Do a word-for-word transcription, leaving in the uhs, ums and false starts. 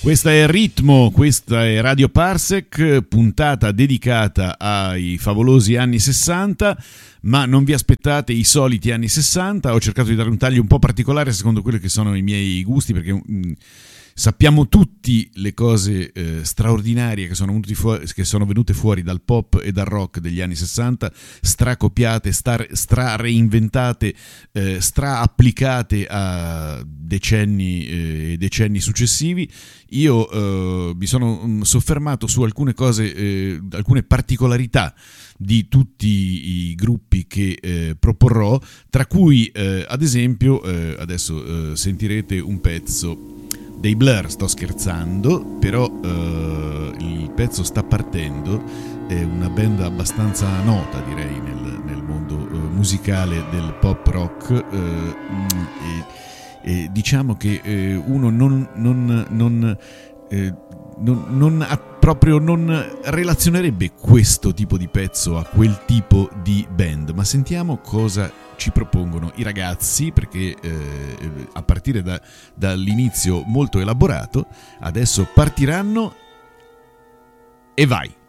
Questa è Ritmo, questa è Radio Parsec, puntata dedicata ai favolosi anni sessanta, ma non vi aspettate i soliti anni sessanta. Ho cercato di dare un taglio un po' particolare secondo quelli che sono i miei gusti, perché mh, sappiamo tutti le cose eh, straordinarie che sono, venuti fuori, che sono venute fuori dal pop e dal rock degli anni sessanta, stracopiate, star, stra reinventate, eh, stra applicate a decenni e eh, decenni successivi. Io eh, mi sono soffermato su alcune cose, eh, alcune particolarità di tutti i gruppi che eh, proporrò, tra cui eh, ad esempio eh, adesso eh, sentirete un pezzo dei Blur. Sto scherzando, però eh, il pezzo sta partendo, è una band abbastanza nota, direi, nel, nel mondo eh, musicale del pop rock, eh, e, e diciamo che eh, uno non, non, non, eh, non, non ha, proprio non relazionerebbe questo tipo di pezzo a quel tipo di band, ma sentiamo cosa ci propongono i ragazzi, perché eh, a partire da, dall'inizio molto elaborato, adesso partiranno e vai!